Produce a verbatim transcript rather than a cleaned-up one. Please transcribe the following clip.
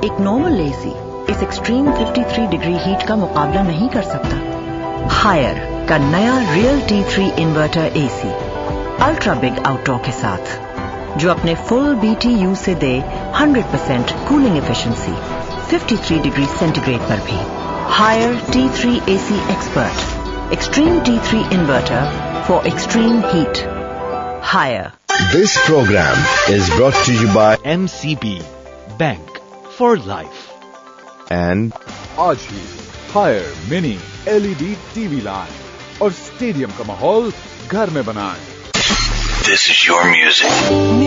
एक normal AC इस extreme तिरेपन डिग्री हीट का मुकाबला नहीं कर सकता। हायर का नया real T three inverter AC ultra big outdoor के साथ, जो अपने फुल बीटीयू से दे हंड्रेड परसेंट कूलिंग एफिशिएंसी तिरेपन डिग्री सेंटीग्रेड पर भी। Higher T three AC expert, extreme T three inverter for extreme heat. Higher. This program is brought to you by M C B Bank for Life and आज ही higher mini LED TV लाएं और stadium का माहौल घर में बनाएं। This is your music.